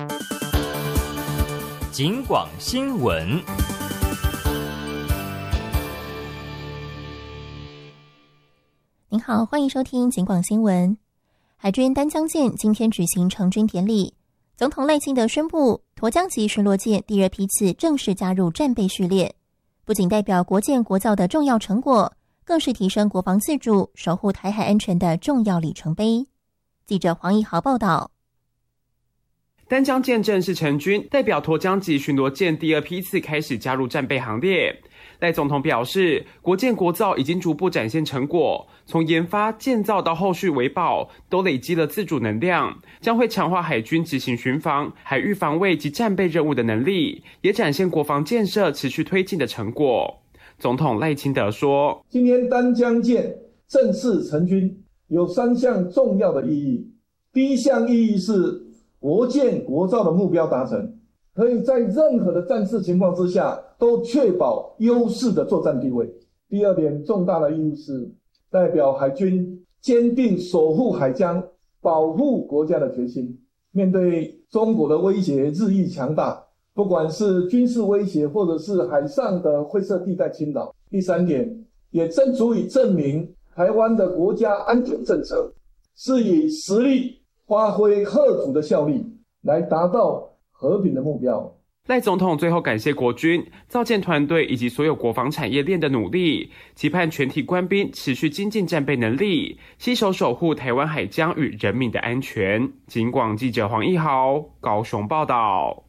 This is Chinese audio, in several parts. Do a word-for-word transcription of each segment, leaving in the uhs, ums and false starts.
警广新闻。 您好，欢迎收听警广新闻。海军丹江舰今天举行成军典礼，总统赖清德宣布，沱江级巡逻舰第二批次正式加入战备序列，不仅代表国建国造的重要成果，更是提升国防自主、守护台海安全的重要里程碑。记者黄义豪报道。 丹江舰正式成军，代表沱江级巡逻舰第二批次开始加入战备行列。赖总统表示，国建国造已经逐步展现成果，从研发、建造到后续维保，都累积了自主能量，将会强化海军执行巡防、海域防卫及战备任务的能力，也展现国防建设持续推进的成果。总统赖清德说， 今天丹江舰正式成军，有三项重要的意义。第一项意义是国建国造的目标达成，可以在任何的战事情况之下都确保优势的作战地位。第二点重大的意义是代表海军坚定守护海疆、保护国家的决心。面对中国的威胁日益强大，不管是军事威胁或者是海上的灰色地带侵扰。第三点也正足以证明台湾的国家安全政策是以实力发挥嚇阻的效力，来达到和平的目标。 赖总统最后感谢国军、造舰团队以及所有国防产业链的努力，期盼全体官兵持续精进战备能力，携手守护台湾海疆与人民的安全。警广记者黄义豪高雄报道。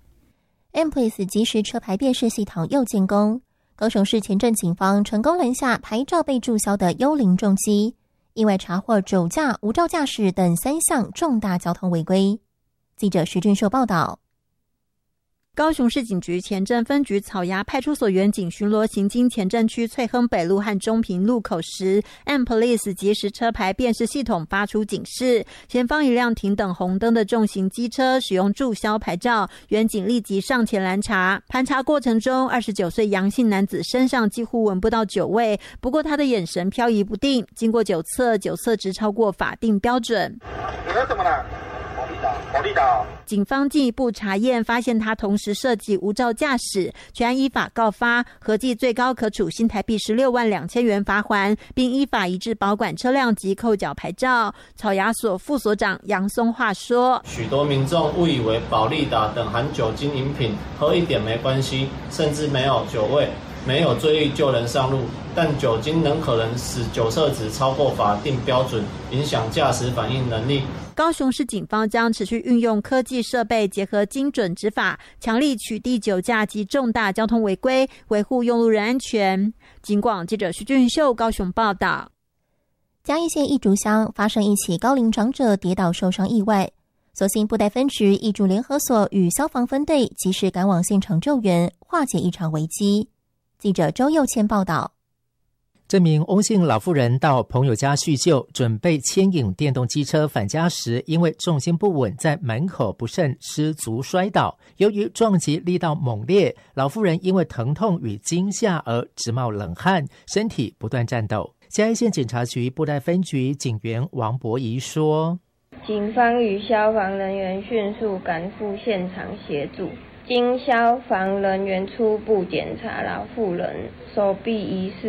M P L A C E 即时车牌辨识系统又建功，高雄市前镇警方成功拦下牌照被注销的幽灵重机，意外查获酒驾、无照驾驶等三项重大交通违规。记者徐俊秀报道。 高雄市警局前镇分局草衙派出所员警巡逻行经前镇区翠亨北路和中平路口时， M P L A C E 即时车牌辨识系统发出警示，前方一辆停等红灯的重型机车使用注销牌照，员警立即上前拦查。盘查过程中，二十九岁杨姓男子身上几乎闻不到酒味，不过他的眼神飘移不定，经过酒测，酒测值超过法定标准。 你喝什么了？ 警方进一步查验，发现他同时涉及无照驾驶，全案依法告发，合计最高可处新台币十六万两千元罚锾，并依法移至保管车辆及扣缴牌照。草衙所副所长杨松化说， 许多民众误以为保利达等含酒精饮品喝一点没关系，甚至没有酒味，没有醉意就能上路，但酒精能可能使酒测值超过法定标准，影响驾驶反应能力。 高雄市警方将持续运用科技设备，结合精准执法，强力取缔酒驾及重大交通违规，维护用路人安全。警广记者徐俊秀高雄报道。 嘉义县义竹乡发生一起高龄长者跌倒受伤意外，所幸布袋分局义竹联合所与消防分队及时赶往现场救援，化解一场危机。记者周佑谦报道。 这名翁姓老妇人到朋友家叙旧，准备牵引电动机车返家时，因为重心不稳，在门口不慎失足摔倒。由于撞击力道猛烈，老妇人因为疼痛与惊吓而直冒冷汗，身体不断颤抖。嘉义县警察局布袋分局警员王博仪说， 警方与消防人员迅速赶赴现场协助，经消防人员初步检查，老妇人手臂疑似